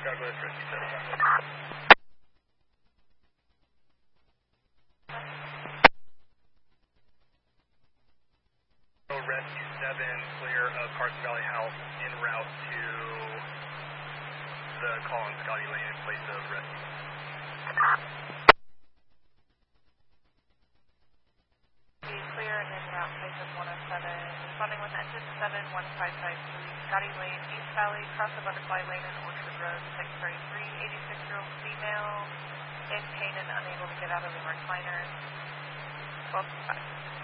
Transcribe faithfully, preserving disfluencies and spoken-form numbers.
Douglas, Rescue seven. Rescue seven, clear of Carson Valley House, en route to the call on Scotty Lane in place of rescue. Be clear and en route place of one oh seven, responding with engine seven one five five three, Scotty Lane, East Valley, cross the Butterfly Lane and Orchard Road, Secretary three, eighty-six-year-old female, in pain and unable to get out of the recliner, twelve five.